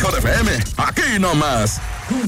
Mejor FM, aquí nomás.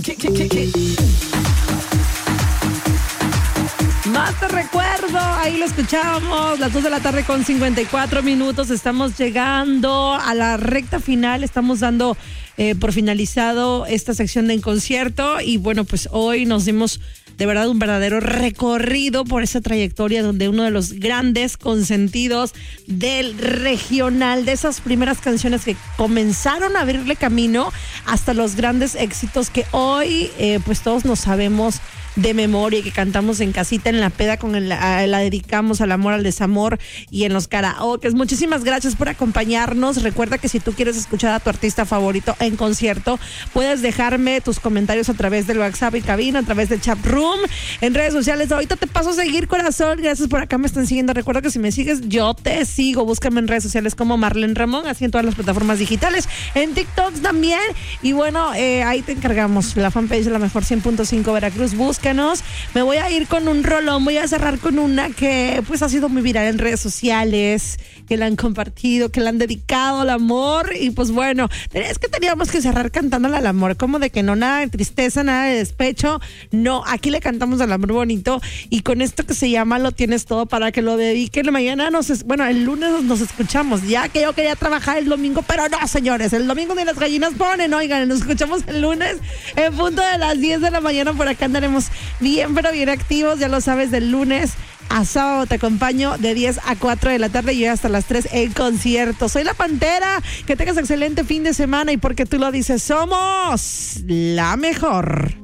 Más te recuerdo, ahí lo escuchábamos, las 2 de la tarde con 54 minutos, estamos llegando a la recta final, estamos dando por finalizado esta sección de En Concierto y bueno, pues hoy nos dimos de verdad un verdadero recorrido por esa trayectoria donde uno de los grandes consentidos del regional, de esas primeras canciones que comenzaron a abrirle camino hasta los grandes éxitos que hoy pues todos nos sabemos de memoria y que cantamos en casita, en la peda, la dedicamos al amor, al desamor y en los karaokes. Muchísimas gracias por acompañarnos. Recuerda que si tú quieres escuchar a tu artista favorito en concierto, puedes dejarme tus comentarios a través del WhatsApp y cabina, a través del chat room, en redes sociales. Ahorita te paso a seguir, corazón. Gracias por acá, me están siguiendo. Recuerda que si me sigues, yo te sigo. Búscame en redes sociales como Marlene Ramón, así en todas las plataformas digitales, en TikTok también. Y bueno, ahí te encargamos la fanpage de la Mejor 100.5 Veracruz. Búscanos. Me voy a ir con un rolón, voy a cerrar con una que pues ha sido muy viral en redes sociales, que la han compartido, que la han dedicado al amor y pues bueno, es que teníamos que cerrar cantándole al amor, como de que no, nada de tristeza, nada de despecho, no, aquí le cantamos al amor bonito y con esto que se llama Lo Tienes Todo para que lo dediquen. Mañana el lunes nos escuchamos, ya que yo quería trabajar el domingo, pero no, señores, el domingo ni las gallinas ponen, oigan, nos escuchamos el lunes en punto de las 10 de la mañana, por acá andaremos bien, pero bien activos, ya lo sabes, del lunes a sábado te acompaño de 10 a 4 de la tarde y hasta las 3 en concierto. Soy La Pantera, que tengas excelente fin de semana y porque tú lo dices, somos la mejor.